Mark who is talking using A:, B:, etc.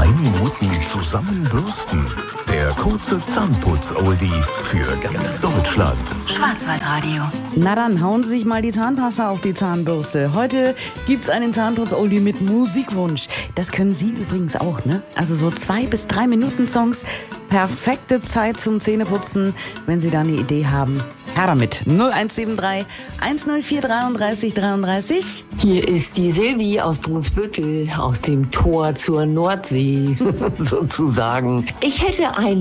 A: Minuten zusammenbürsten. Der kurze Zahnputz-Oldie für ganz Deutschland.
B: Schwarzwaldradio.
C: Na dann hauen Sie sich mal die Zahnpasta auf die Zahnbürste. Heute gibt's einen Zahnputz-Oldie mit Musikwunsch. Das können Sie übrigens auch, ne? Also so 2 bis 3 Minuten Songs. Perfekte Zeit zum Zähneputzen, wenn Sie da eine Idee haben. Her damit. 0173 104 33 33.
D: Hier ist die Silvi aus Brunsbüttel, aus dem Tor zur Nordsee sozusagen. Ich hätte ein